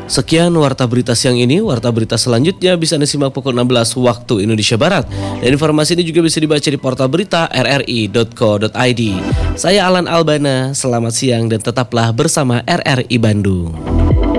Sekian Warta Berita siang ini. Warta Berita selanjutnya bisa Anda simak pukul 16 waktu Indonesia Barat. Dan informasi ini juga bisa dibaca di portal berita rri.co.id. Saya Alan Albana, selamat siang dan tetaplah bersama RRI Bandung.